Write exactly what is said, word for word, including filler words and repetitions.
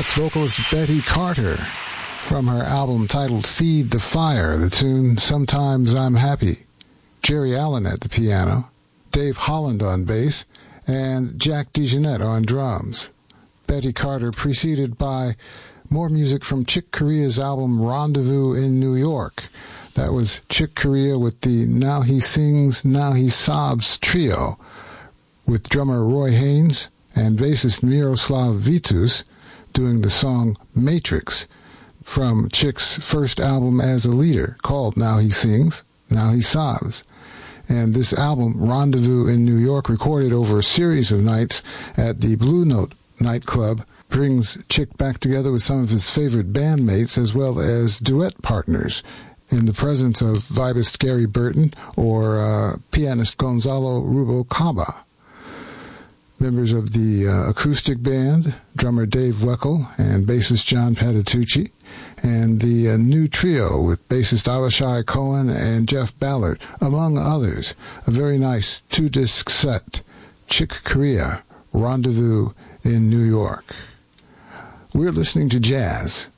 That's vocalist Betty Carter from her album titled Feed the Fire, the tune Sometimes I'm Happy. Jerry Allen at the piano, Dave Holland on bass, and Jack DeJohnette on drums. Betty Carter preceded by more music from Chick Corea's album Rendezvous in New York. That was Chick Corea with the Now He Sings, Now He Sobs trio, with drummer Roy Haynes and bassist Miroslav Vitus doing the song Matrix from Chick's first album as a leader called Now He Sings, Now He Sobs. And this album, Rendezvous in New York, recorded over a series of nights at the Blue Note nightclub, brings Chick back together with some of his favorite bandmates as well as duet partners in the presence of vibist Gary Burton or uh, pianist Gonzalo Rubalcaba. Members of the uh, acoustic band, drummer Dave Weckl and bassist John Patitucci, and the uh, new trio with bassist Avishai Cohen and Jeff Ballard, among others. A very nice two-disc set, Chick Corea, Rendezvous in New York. We're listening to jazz